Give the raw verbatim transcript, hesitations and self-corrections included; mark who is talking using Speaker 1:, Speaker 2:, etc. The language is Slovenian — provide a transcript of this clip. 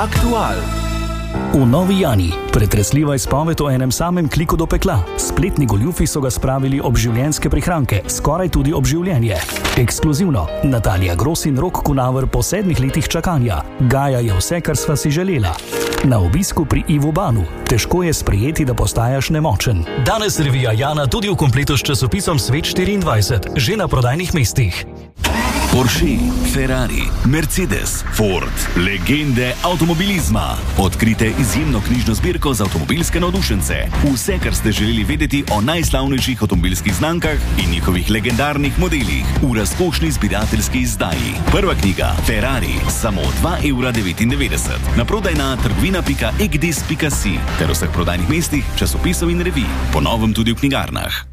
Speaker 1: Aktual.
Speaker 2: V Novi Jani pretresljiva izpoved o enem samem kliku do pekla. Spletni goljufi so ga spravili ob življenjske prihranke, skoraj tudi ob življenje. Ekskluzivno, Natalija Gros in Rok Kunaver po sedmih letih čakanja. Gaja je vse, kar sva si želela. Na obisku pri Ivu Banu. Težko je sprejeti, da postajaš nemočen. Danes revija Jana tudi v kompletu s časopisom Svet štiriindvajset, že na prodajnih mestih.
Speaker 3: Porsche, Ferrari, Mercedes, Ford, legende avtomobilizma. Odkrite izjemno knjižno zbirko za avtomobilske navdušence. Vse, kar ste želeli vedeti o najslavnejših avtomobilskih znamkah in njihovih legendarnih modelih v razkošni zbirateljski izdaji. Prva knjiga Ferrari, samo dva evra devetindevetdeset. Na prodaj na trgovina pika egdes pika si ter vseh prodajnih mestih, časopisov in revij. Po novem tudi v knjigarnah.